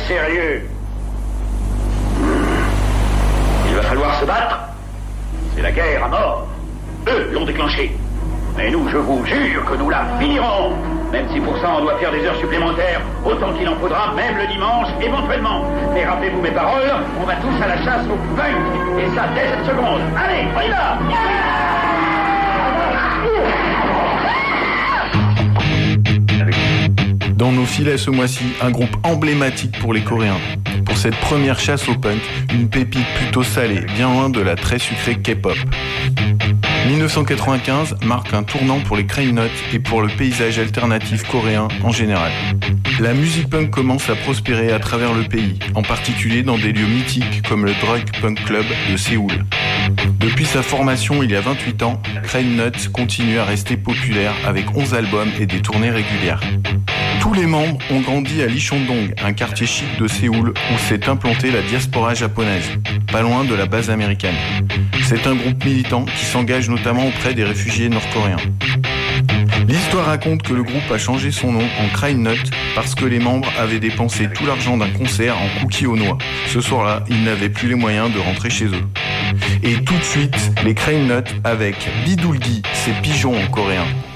sérieux. Il va falloir se battre. C'est la guerre à mort. Eux l'ont déclenchée. Mais nous, je vous jure que nous la finirons. Même si pour ça on doit faire des heures supplémentaires, autant qu'il en faudra, même le dimanche, éventuellement. Mais rappelez-vous mes paroles, on va tous à la chasse au punk. Et ça dès cette seconde. Allez, on y va. Dans nos filets ce mois-ci, un groupe emblématique pour les Coréens. Pour cette première chasse au punk, une pépite plutôt salée, bien loin de la très sucrée K-pop. 1995 marque un tournant pour les Crane Nuts et pour le paysage alternatif coréen en général. La musique punk commence à prospérer à travers le pays, en particulier dans des lieux mythiques comme le Drug Punk Club de Séoul. Depuis sa formation il y a 28 ans, Crane Nuts continue à rester populaire avec 11 albums et des tournées régulières. Tous les membres ont grandi à Lichondong, un quartier chic de Séoul où s'est implantée la diaspora japonaise, pas loin de la base américaine. C'est un groupe militant qui s'engage notamment auprès des réfugiés nord-coréens. L'histoire raconte que le groupe a changé son nom en Crane Nuts parce que les membres avaient dépensé tout l'argent d'un concert en cookies aux noix. Ce soir-là, ils n'avaient plus les moyens de rentrer chez eux. Et tout de suite, les Crane Nuts avec Bidulgi, c'est pigeon en coréen.